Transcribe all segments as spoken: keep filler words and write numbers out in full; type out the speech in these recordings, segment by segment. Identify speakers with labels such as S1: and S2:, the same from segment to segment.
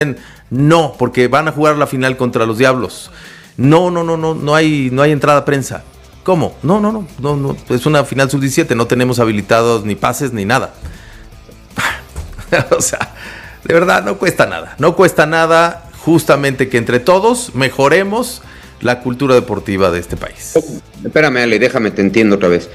S1: No, porque van a jugar la final contra los Diablos. No, no, no, no, no hay, no hay entrada a prensa. ¿Cómo? No, no, no, no, no, es una final sub diecisiete, no tenemos habilitados ni pases ni nada. O sea, de verdad no cuesta nada, no cuesta nada justamente que entre todos mejoremos la cultura deportiva de este país.
S2: Espérame, Ale, déjame, te entiendo otra vez.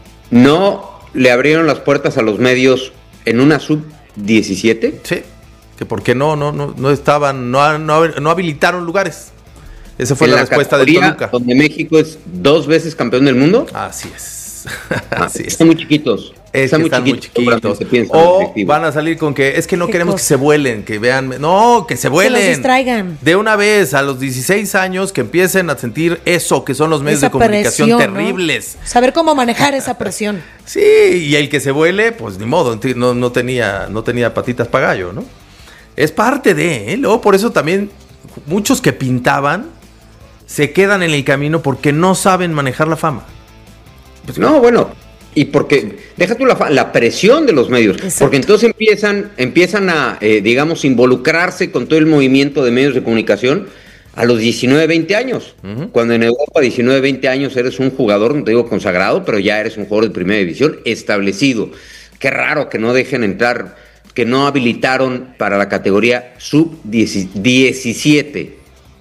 S2: ¿No le abrieron las puertas a los medios en una sub diecisiete?
S1: Sí, que porque no, no, no, no estaban, no, no, no habilitaron lugares. Esa fue la, la respuesta de Toluca.
S2: Donde México es dos veces campeón del mundo.
S1: Así es.
S2: Así es. Están muy chiquitos.
S1: Es están, que están muy chiquitos. Muy chiquitos. O van a salir con que es que no queremos cosa? que se vuelen, que vean. No, que se vuelen. Que los
S3: distraigan.
S1: De una vez, a los dieciséis años, que empiecen a sentir eso, que son los medios esa de comunicación presión, terribles.
S3: ¿no? Saber cómo manejar esa presión.
S1: Sí, y el que se vuele, pues ni modo, no, no, tenía, no tenía patitas para gallo, ¿no? Es parte de, ¿eh? Luego, por eso también muchos que pintaban se quedan en el camino porque no saben manejar la fama.
S2: Pues, no, bueno, y porque, deja tú la, la presión de los medios, exacto. Porque entonces empiezan, empiezan a, eh, digamos, involucrarse con todo el movimiento de medios de comunicación a los diecinueve, veinte años. Uh-huh. Cuando en Europa, diecinueve, veinte años, eres un jugador, no te digo consagrado, pero ya eres un jugador de primera división establecido. Qué raro que no dejen entrar, que no habilitaron para la categoría sub diecisiete.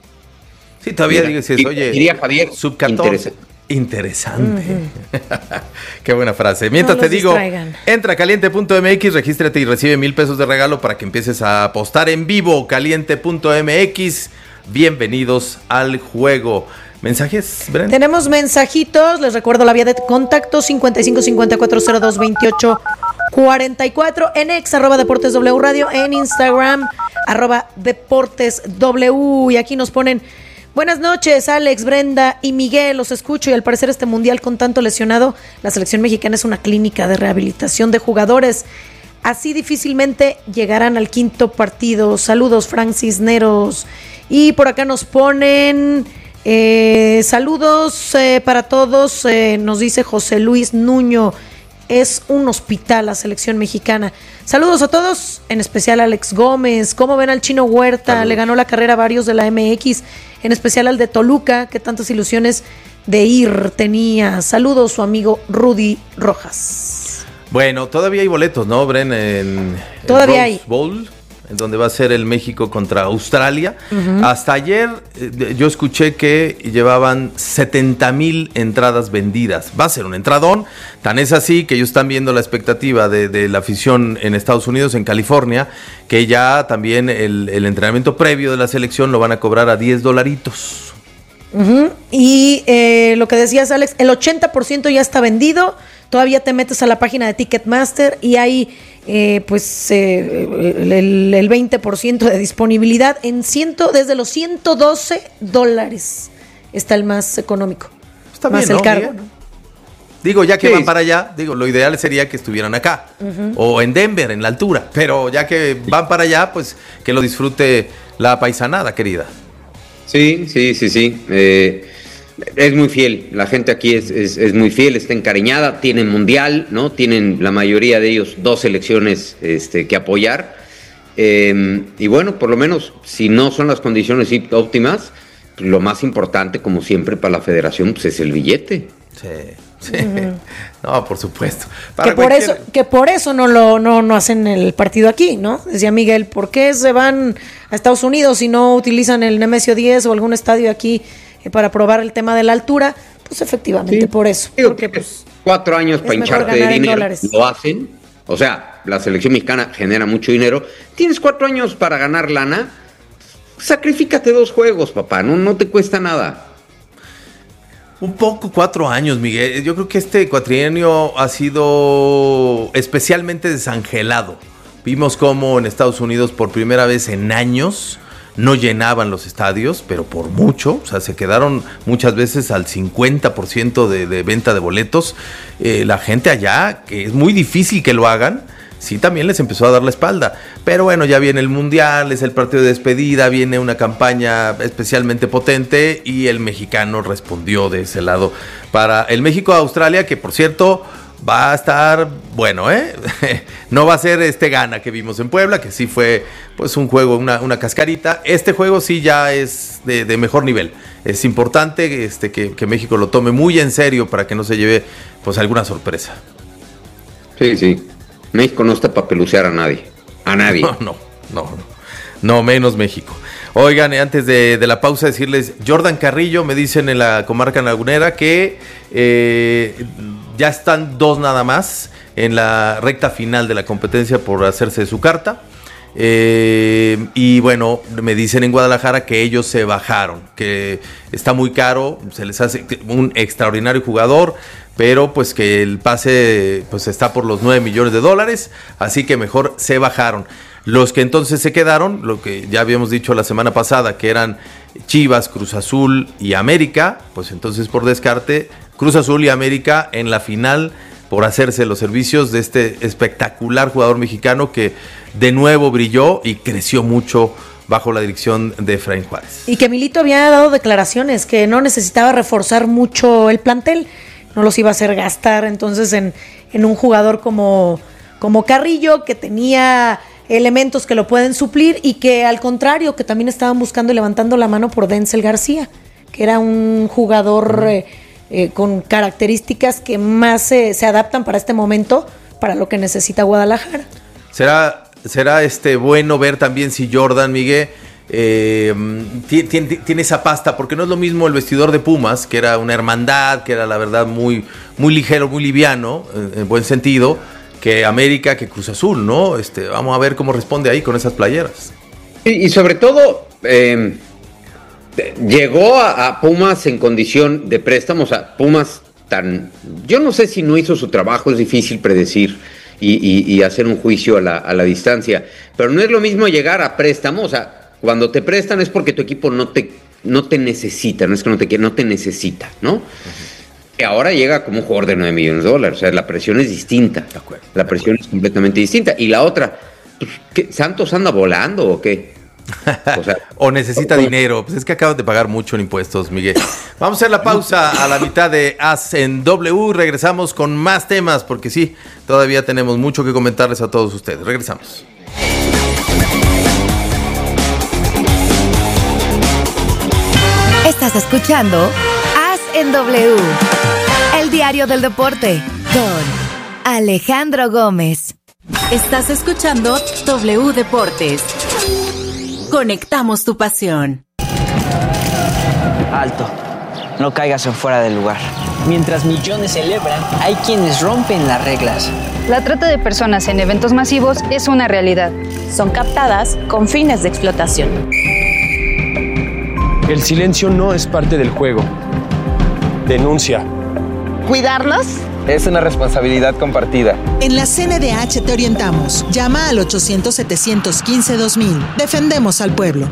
S1: Sí, todavía dices, oye,
S2: diría Javier,
S1: sub catorce. Interesante. Uh-huh. Qué buena frase. Mientras no te digo, distraigan. Entra a caliente punto m x, regístrate y recibe mil pesos de regalo para que empieces a apostar en vivo. caliente punto m x. Bienvenidos al juego. ¿Mensajes, Bren?
S3: Tenemos mensajitos. Les recuerdo la vía de contacto cincuenta y cinco cincuenta y cuatro cero dos veintiocho cuarenta y cuatro en ex arroba deportes w radio, en Instagram arroba deportes w. Y aquí nos ponen: buenas noches, Alex, Brenda y Miguel, los escucho y al parecer este mundial con tanto lesionado, la selección mexicana es una clínica de rehabilitación de jugadores. Así difícilmente llegarán al quinto partido. Saludos, Frank Cisneros. Y por acá nos ponen eh, saludos eh, para todos, eh, nos dice José Luis Nuño. Es un hospital la selección mexicana. Saludos a todos, en especial a Alex Gómez. ¿Cómo ven al Chino Huerta? Saludos. Le ganó la carrera a varios de la M X, en especial al de Toluca, que tantas ilusiones de ir tenía. Saludos, su amigo Rudy Rojas.
S1: Bueno, todavía hay boletos, ¿no, Bren? En,
S3: todavía
S1: en Rose Bowl, en donde va a ser el México contra Australia. Uh-huh. Hasta ayer eh, yo escuché que llevaban setenta mil entradas vendidas. Va a ser un entradón. Tan es así que ellos están viendo la expectativa de, de la afición en Estados Unidos, en California, que ya también el, el entrenamiento previo de la selección lo van a cobrar a diez dolaritos.
S3: Uh-huh. Y eh, lo que decías, Alex, el ochenta por ciento ya está vendido. Todavía te metes a la página de Ticketmaster y hay eh, pues eh, el, el veinte por ciento de disponibilidad en ciento, desde los ciento doce dólares está el más económico.
S1: Está
S3: más
S1: bien,
S3: el
S1: ¿no?
S3: cargo.
S1: Bien. Digo, ya que
S2: sí.
S1: van para allá, digo, lo ideal sería que estuvieran acá, uh-huh. o en Denver, en la altura, pero ya que van para allá, pues que lo disfrute la paisanada, querida.
S2: Sí, sí, sí, sí. Eh, es muy fiel, la gente aquí es, es, es muy fiel, está encariñada, tienen mundial, ¿no? Tienen la mayoría de ellos dos selecciones este, que apoyar. Eh, y bueno, por lo menos, si no son las condiciones óptimas, lo más importante, como siempre, para la federación, pues es el billete.
S1: Sí, sí. Uh-huh. No, por supuesto.
S3: Para que, por cualquier... eso, que por eso no lo no, no hacen el partido aquí, ¿no? Decía Miguel, ¿por qué se van a Estados Unidos y no utilizan el Nemesio diez o algún estadio aquí eh, para probar el tema de la altura? Pues efectivamente, sí. por eso.
S2: Digo,
S3: porque pues
S2: cuatro años para hincharte de dinero, lo hacen. O sea, la selección mexicana genera mucho dinero. Tienes cuatro años para ganar lana, sacrifícate dos juegos, papá, no, no te cuesta nada.
S1: Un poco, cuatro años, Miguel. Yo creo que este cuatrienio ha sido especialmente desangelado. Vimos cómo en Estados Unidos por primera vez en años no llenaban los estadios, pero por mucho. O sea, se quedaron muchas veces al cincuenta por ciento de, de venta de boletos. Eh, la gente allá, que es muy difícil que lo hagan, sí también les empezó a dar la espalda. Pero bueno, ya viene el Mundial, es el partido de despedida, viene una campaña especialmente potente y el mexicano respondió de ese lado para el México-Australia, que por cierto va a estar bueno, ¿eh? No va a ser este Ghana que vimos en Puebla, que sí fue pues un juego, una, una cascarita. Este juego sí ya es de, de mejor nivel. Es importante este, que, que México lo tome muy en serio para que no se lleve pues alguna sorpresa.
S2: Sí, sí. México no está para pelucear a nadie. A nadie.
S1: No, no, no, no, no menos México. Oigan, antes de, de la pausa decirles, Jordan Carrillo, me dicen en la comarca lagunera que eh, ya están dos nada más en la recta final de la competencia por hacerse su carta. Eh, y bueno, me dicen en Guadalajara que ellos se bajaron, que está muy caro, se les hace un extraordinario jugador, pero pues que el pase pues está por los nueve millones de dólares, así que mejor se bajaron. Los que entonces se quedaron, lo que ya habíamos dicho la semana pasada, que eran Chivas, Cruz Azul y América, pues entonces por descarte, Cruz Azul y América en la final por hacerse los servicios de este espectacular jugador mexicano que de nuevo brilló y creció mucho bajo la dirección de Efraín Juárez.
S3: Y que Milito había dado declaraciones que no necesitaba reforzar mucho el plantel, no los iba a hacer gastar entonces en, en un jugador como, como Carrillo, que tenía elementos que lo pueden suplir y que al contrario, que también estaban buscando y levantando la mano por Denzel García, que era un jugador eh, eh, con características que más eh, se adaptan para este momento, para lo que necesita Guadalajara.
S1: Será, será este bueno ver también si Jordan, Miguel, eh, tiene, tiene esa pasta, porque no es lo mismo el vestidor de Pumas, que era una hermandad, que era la verdad muy, muy ligero, muy liviano, en, en buen sentido, que América, que Cruz Azul, ¿no? Este, vamos a ver cómo responde ahí con esas playeras.
S2: Y, y sobre todo, eh, llegó a, a Pumas en condición de préstamo, o sea, Pumas tan... Yo no sé si no hizo su trabajo, es difícil predecir y, y, y hacer un juicio a la, a la distancia, pero no es lo mismo llegar a préstamo, o sea, cuando te prestan es porque tu equipo no te, no te necesita, no es que no te quiera, no te necesita, ¿no? Uh-huh. Ahora llega como un jugador de nueve millones de dólares, o sea, la presión es distinta, de acuerdo, la presión es completamente distinta. Y la otra, pues, ¿qué, ¿Santos anda volando o qué?
S1: O, sea, o necesita ¿cómo? Dinero, pues es que acaban de pagar mucho en impuestos, Miguel. Vamos a hacer la pausa a la mitad de As en W, regresamos con más temas, porque sí, todavía tenemos mucho que comentarles a todos ustedes. Regresamos.
S4: Estás escuchando en W, el diario del deporte, con Alejandro Gómez.
S5: Estás escuchando W Deportes. Conectamos tu pasión.
S6: Alto, no caigas en fuera del lugar. Mientras millones celebran, hay quienes rompen las reglas.
S7: La trata de personas en eventos masivos es una realidad.
S8: Son captadas con fines de explotación.
S9: El silencio no es parte del juego. Denuncia.
S10: ¿Cuidarnos?
S11: Es una responsabilidad compartida.
S12: En la C N D H te orientamos. Llama al ochocientos, setecientos quince, dos mil. Defendemos al pueblo.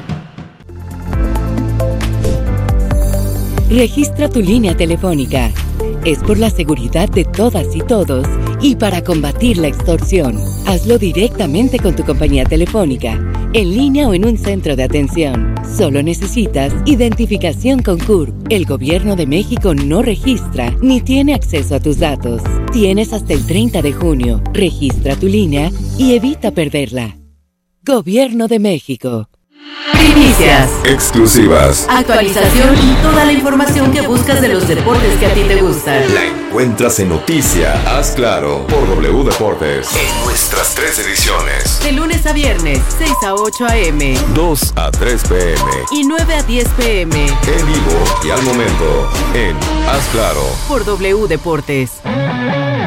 S4: Registra tu línea telefónica. Es por la seguridad de todas y todos y para combatir la extorsión. Hazlo directamente con tu compañía telefónica, en línea o en un centro de atención. Solo necesitas identificación con C U R P. El Gobierno de México no registra ni tiene acceso a tus datos. Tienes hasta el treinta de junio. Registra tu línea y evita perderla. Gobierno de México.
S5: Primicias.
S13: Exclusivas.
S5: Actualización y toda la información que buscas de los deportes que a ti te gustan.
S13: La encuentras en Noticia. Haz claro por W Deportes. En nuestras tres ediciones.
S5: De lunes a viernes, seis a ocho a eme.
S13: dos a tres pe eme.
S5: Y nueve a diez pe eme.
S13: En vivo y al momento. En Haz claro.
S5: Por W Deportes.